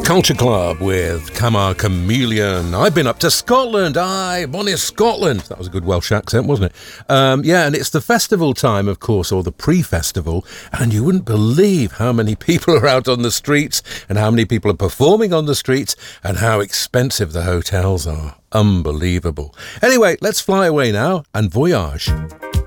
Culture Club with Camar Chameleon. I've been up to Scotland. Aye, bonnie Scotland. That was a good Welsh accent, wasn't it? Yeah, and it's the festival time, of course, or the pre-festival, and you wouldn't believe how many people are out on the streets and how many people are performing on the streets and how expensive the hotels are. Unbelievable. Anyway, let's fly away now and voyage.